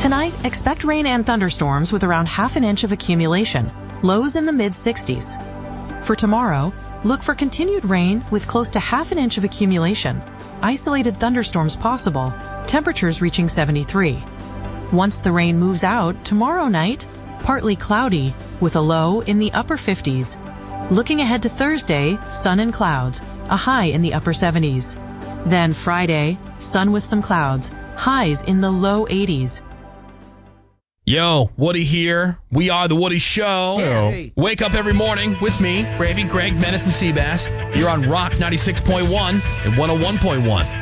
Tonight, expect rain and thunderstorms with around half an inch of accumulation, lows in the mid-60s. For tomorrow, look for continued rain with close to half an inch of accumulation, isolated thunderstorms possible, temperatures reaching 73. Once the rain moves out, tomorrow night, partly cloudy with a low in the upper 50s. Looking ahead to Thursday, sun and clouds, a high in the upper 70s. Then Friday, sun with some clouds, highs in the low 80s. Yo, Woody here. We are The Woody Show. Hey. Wake up every morning with me, Gravy, Greg, Menace, and Seabass. You're on Rock 96.1 and 101.1.